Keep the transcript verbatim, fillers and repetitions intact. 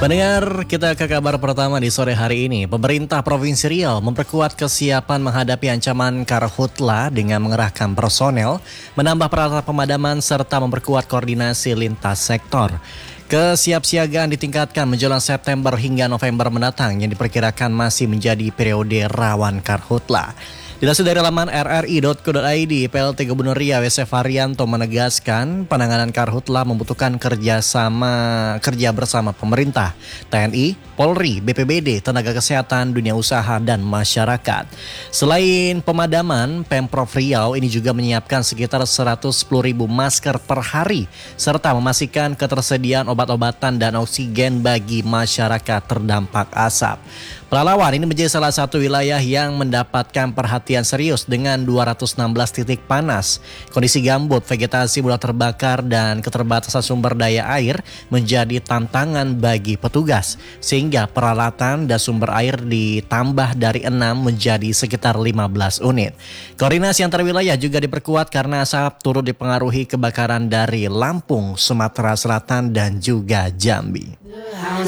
Pendengar, kita ke kabar pertama di sore hari ini. Pemerintah Provinsi Riau memperkuat kesiapan menghadapi ancaman karhutla dengan mengerahkan personel, menambah peralatan pemadaman, serta memperkuat koordinasi lintas sektor. Kesiapsiagaan ditingkatkan menjelang September hingga November mendatang yang diperkirakan masih menjadi periode rawan karhutla. Dilansir dari laman r r i dot co dot i d, P L T Gubernur Riau Yosef Haryanto menegaskan penanganan karhutla membutuhkan kerjasama kerja bersama pemerintah, T N I, Polri, B P B D, tenaga kesehatan, dunia usaha, dan masyarakat. Selain pemadaman, Pemprov Riau ini juga menyiapkan sekitar seratus sepuluh ribu masker per hari, serta memastikan ketersediaan obat-obatan dan oksigen bagi masyarakat terdampak asap. Pelalawan ini menjadi salah satu wilayah yang mendapatkan perhatian serius dengan dua ratus enam belas titik panas. Kondisi gambut, vegetasi mudah terbakar, dan keterbatasan sumber daya air menjadi tantangan bagi petugas. Sehingga peralatan dan sumber air ditambah dari enam menjadi sekitar lima belas unit. Koordinasi antar wilayah juga diperkuat karena asap turut dipengaruhi kebakaran dari Lampung, Sumatera Selatan, dan juga Jambi.